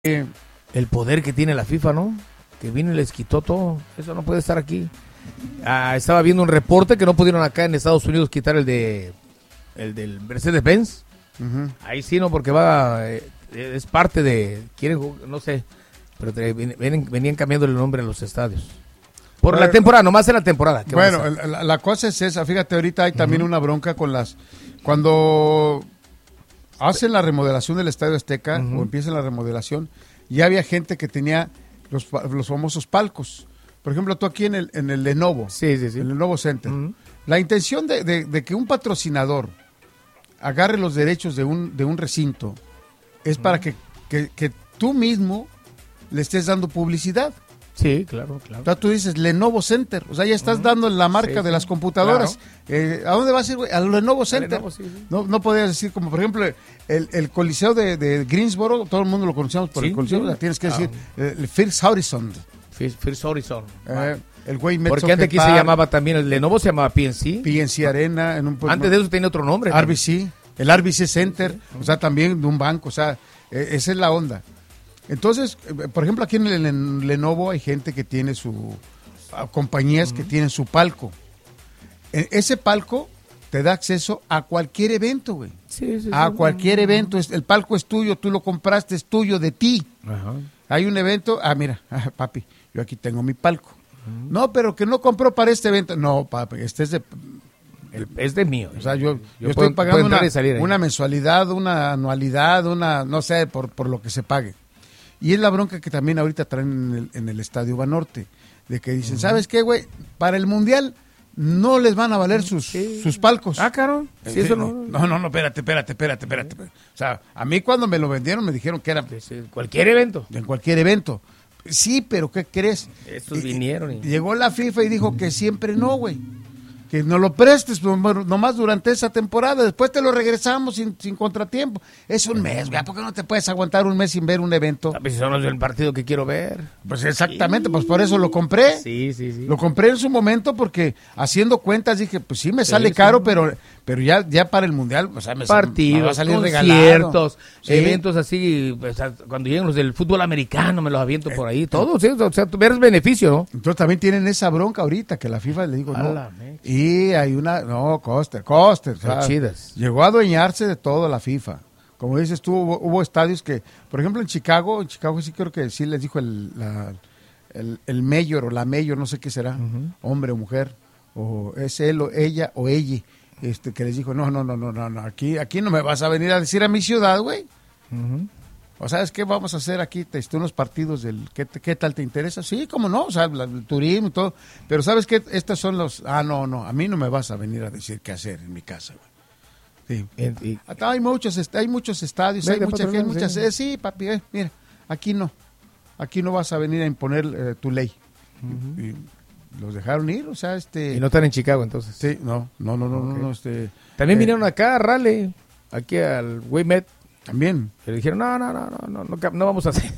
El poder que tiene la FIFA, ¿no? Que vino y les quitó todo. Eso no puede estar aquí. Estaba viendo un reporte que no pudieron acá en Estados Unidos quitar el del Mercedes-Benz. Uh-huh. Ahí sí, ¿no? Porque es parte de, no sé, pero venían cambiando el nombre a los estadios. Por la temporada, nomás en la temporada. Bueno, la cosa es esa. Fíjate, ahorita hay también una bronca con cuando hacen la remodelación del Estadio Azteca, o empiezan la remodelación, ya había gente que tenía los famosos palcos. Por ejemplo, tú aquí en el Lenovo, sí. en el Lenovo Center. La intención de que un patrocinador agarre los derechos de un recinto es para que tú mismo le estés dando publicidad. Sí, claro. O sea, tú dices Lenovo Center, o sea, ya estás dando la marca de las computadoras. Claro. ¿A dónde vas a ir, güey? Al Lenovo Center. Lenovo, sí. No podías decir, como por ejemplo, el Coliseo de Greensboro, todo el mundo lo conocemos por el Coliseo, o sea, tienes que decir el First Horizon. First Horizon. El güey porque antes aquí se llamaba también, el Lenovo se llamaba PNC. PNC Arena. Antes de eso tenía otro nombre. RBC, el RBC Center, o sea, también de un banco, o sea, esa es la onda. Entonces, por ejemplo, aquí en el Lenovo hay gente que tiene compañías que tienen su palco. Ese palco te da acceso a cualquier evento, güey. Sí, cualquier evento. El palco es tuyo, tú lo compraste, es tuyo, de ti. Ajá. Hay un evento, mira, papi, yo aquí tengo mi palco. No, pero que no compró para este evento. No, papi, este es de mío. O sea, yo estoy pagando una mensualidad, una anualidad, no sé, por lo que se pague. Y es la bronca que también ahorita traen en el Estadio Banorte, de que dicen, ¿sabes qué, güey? Para el Mundial no les van a valer sus palcos. Claro. Sí, eso No, espérate. O sea, a mí cuando me lo vendieron me dijeron que era... cualquier evento. En cualquier evento. Sí, pero ¿qué crees? Estos vinieron. Llegó la FIFA y dijo que siempre no, güey. Que nos lo prestes nomás durante esa temporada, después te lo regresamos sin contratiempo. Es un mes, güey, ¿por qué no te puedes aguantar un mes sin ver un evento? Pues eso no es el partido que quiero ver. Pues exactamente, pues por eso lo compré. Sí. Lo compré en su momento porque haciendo cuentas dije, pues sí me sale caro, pero ya para el Mundial, o sea, me va a salir conciertos, eventos así, o sea, cuando lleguen los del fútbol americano me los aviento por ahí, todo, sí, o sea, ver beneficio, ¿no? Entonces también tienen esa bronca ahorita que la FIFA le digo, y hay Koster, o sea, chidas. Llegó a adueñarse de todo la FIFA. Como dices tú, hubo estadios que, por ejemplo, en Chicago sí creo que sí les dijo el mayor o la mayor, no sé qué será, hombre o mujer, o es él o ella o ella, que les dijo, no, aquí no me vas a venir a decir a mi ciudad, güey. O sabes qué vamos a hacer aquí, unos partidos ¿qué tal te interesa? Sí, cómo no, o sea, el turismo y todo, pero sabes qué, estos son los, no, a mí no me vas a venir a decir qué hacer en mi casa, güey. Sí. Hay muchos estadios, hay mucha gente, sí, papi, mira, aquí no vas a venir a imponer tu ley. Y los dejaron ir, o sea, Y no están en Chicago, entonces. Sí, no. También vinieron acá a Raleigh, aquí al Waymet. También. Le dijeron, no vamos a hacer.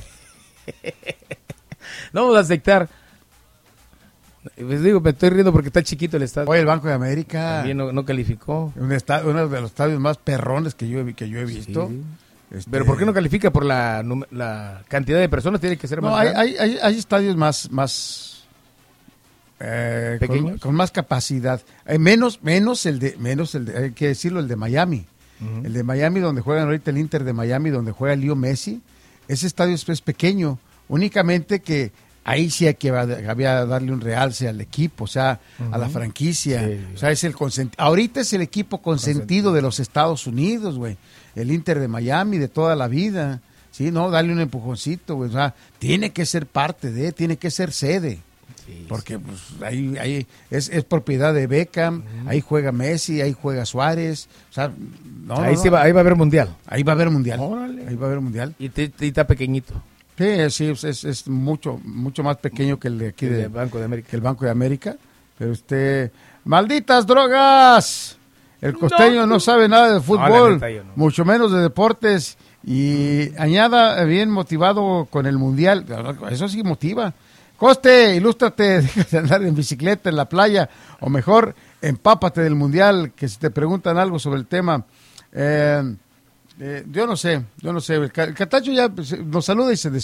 No vamos a aceptar. Les digo, me estoy riendo porque está chiquito el estadio. Oye, el Banco de América. También no calificó. Uno de los estadios más perrones que yo he visto. Sí. Pero ¿por qué no califica? Por la cantidad de personas, tiene que ser más grande. Hay estadios más pequeños, con más capacidad. Menos el de, hay que decirlo, el de Miami. El de Miami, donde juegan ahorita el Inter de Miami, donde juega Leo Messi, ese estadio es pequeño, únicamente que ahí sí había darle un realce al equipo, o sea, a la franquicia, o sea, es ahorita es el equipo consentido de los Estados Unidos, güey, el Inter de Miami de toda la vida, sí, no, darle un empujoncito, güey, o sea, tiene que ser tiene que ser sede. Porque pues ahí es propiedad de Beckham, ahí juega Messi, ahí juega Suárez, o sea, ahí va a haber mundial. Ahí va a haber mundial. Órale. Ahí va a haber mundial. Y está pequeñito. Sí, es mucho más pequeño que el de aquí del Banco de América. Que el Banco de América. Pero ¡malditas drogas! El costeño no sabe nada de fútbol, mucho menos de deportes, y añada bien motivado con el mundial. Eso sí motiva. Coste, ilústrate, deja de andar en bicicleta en la playa, o mejor, empápate del mundial, que si te preguntan algo sobre el tema. Yo no sé. El Catacho ya pues, nos saluda y se